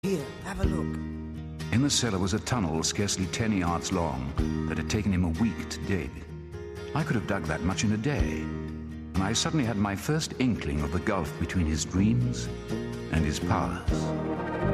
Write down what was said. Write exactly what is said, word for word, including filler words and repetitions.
Here, have a look. In the cellar was a tunnel scarcely ten yards long that had taken him a week to dig. I could have dug that much in a day, and I suddenly had my first inkling of the gulf between his dreams and his powers.